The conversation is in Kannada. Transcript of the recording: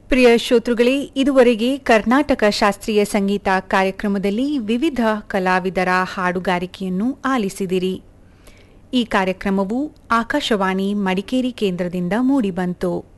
ಪ್ರಿಯ ಶ್ರೋತೃಗಳೇ, ಇದುವರೆಗೆ ಕರ್ನಾಟಕ ಶಾಸ್ತ್ರೀಯ ಸಂಗೀತ ಕಾರ್ಯಕ್ರಮದಲ್ಲಿ ವಿವಿಧ ಕಲಾವಿದರ ಹಾಡುಗಾರಿಕೆಯನ್ನು ಆಲಿಸಿದಿರಿ. ಈ ಕಾರ್ಯಕ್ರಮವು ಆಕಾಶವಾಣಿ ಮಡಿಕೇರಿ ಕೇಂದ್ರದಿಂದ ಮೂಡಿಬಂತು.